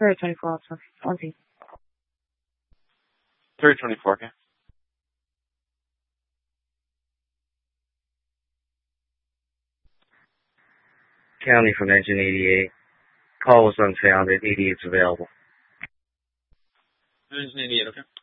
3024 also. On scene. 3024, okay. County from engine 88. Call was unfounded. 88's available. Engine 88, okay.